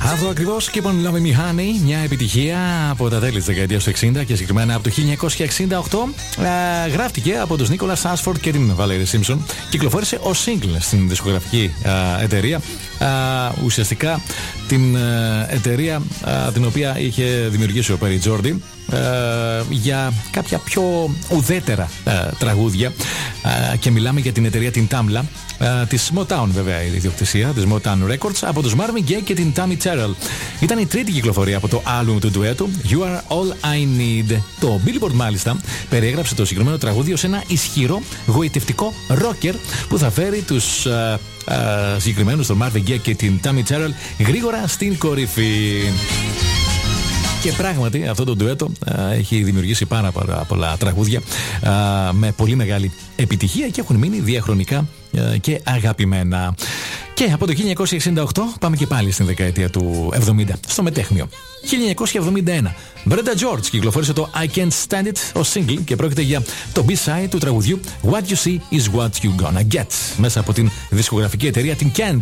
Αυτό ακριβώς και Love Me Honey, μια επιτυχία από τα τέλη της δεκαετίας του 60 και συγκεκριμένα από το 1968. Γράφτηκε από τους Nicholas Ashford και την Valerie Simpson. Κυκλοφόρησε ως single στην δισκογραφική εταιρεία. Ουσιαστικά την εταιρεία την οποία είχε δημιουργήσει ο Perry Jordy για κάποια πιο ουδέτερα τραγούδια, και μιλάμε για την εταιρεία την Tamla, της Motown βέβαια η ιδιοκτησία της Motown Records, από τους Marvin Gaye και την Tammy Terrell. Ήταν η τρίτη κυκλοφορία από το άλμπουμ του ντουέτου You Are All I Need. Το Billboard μάλιστα περιέγραψε το συγκεκριμένο τραγούδι ως ένα ισχυρό γοητευτικό rocker που θα φέρει τους συγκεκριμένους, τον Marvin Gaye και την Tammy Terrell, γρήγορα στην κορυφή. Και πράγματι αυτό το ντουέτο έχει δημιουργήσει πάρα πολλά τραγούδια με πολύ μεγάλη επιτυχία και έχουν μείνει διαχρονικά και αγαπημένα. Και από το 1968 πάμε και πάλι στην δεκαετία του 70, στο μετέχμιο. 1971. Brenda George κυκλοφόρησε το I Can't Stand It ως single και πρόκειται για το B-side του τραγουδιού What You See Is What You Gonna Get, μέσα από την δισκογραφική εταιρεία την Can.